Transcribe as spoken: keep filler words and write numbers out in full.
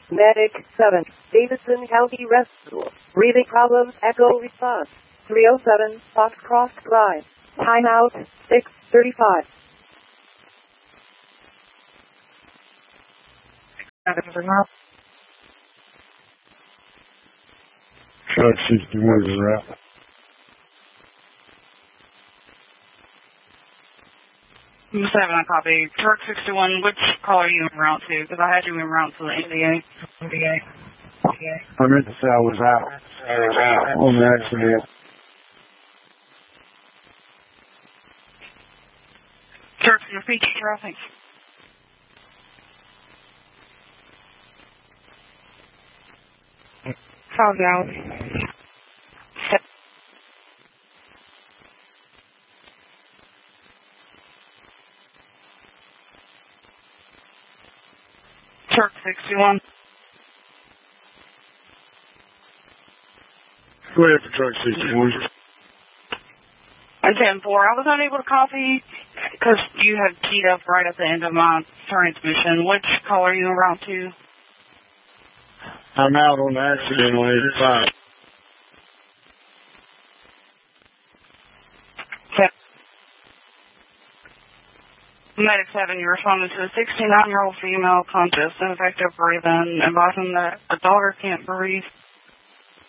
Medic seven, Davidson County Rescue. Breathing problems, echo response. three oh seven, Foxcross Drive. Timeout, six thirty-five. Truck sixty-one is route. seven, I copy. Truck sixty-one, which call are you en route to? Because I had you en route to the N D A. N D A. I meant to say I was out on the accident. Truck, repeat your traffic. Five down. Truck sixty-one. Go ahead for truck sixty-one. And ten four, I was unable to copy because you had keyed up right at the end of my transmission. Which call are you en route to? I'm out on the accident on eighty-five. Medic seven, you responded to a sixty-nine-year-old female conscious, ineffective breathing, advising that a daughter can't breathe.